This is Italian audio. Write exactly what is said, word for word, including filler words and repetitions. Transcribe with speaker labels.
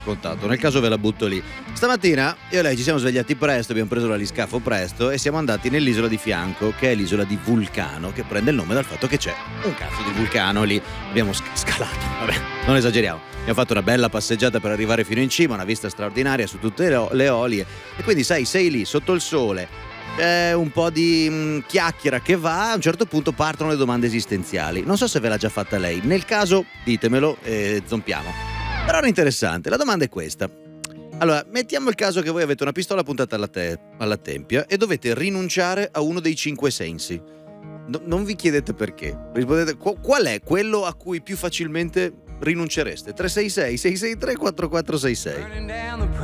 Speaker 1: Contato, nel caso ve la butto lì. Stamattina io e lei ci siamo svegliati presto, abbiamo preso l'aliscafo presto e siamo andati nell'isola di fianco, che è l'isola di Vulcano, che prende il nome dal fatto che c'è un cazzo di vulcano lì. Abbiamo sc- scalato, vabbè, non esageriamo. Abbiamo fatto una bella passeggiata per arrivare fino in cima, una vista straordinaria su tutte le, o- le olie. E quindi sai, sei lì sotto il sole, c'è un po' di mh, chiacchiera che va, a un certo punto partono le domande esistenziali. Non so se ve l'ha già fatta lei, nel caso ditemelo e zompiamo. Però era interessante, la domanda è questa. Allora, mettiamo il caso che voi avete una pistola puntata alla, te- alla tempia e dovete rinunciare a uno dei cinque sensi. No- non vi chiedete perché. Rispondete qu- qual è quello a cui più facilmente rinuncereste. tre sei sei sei sei tre quattro quattro sei sei.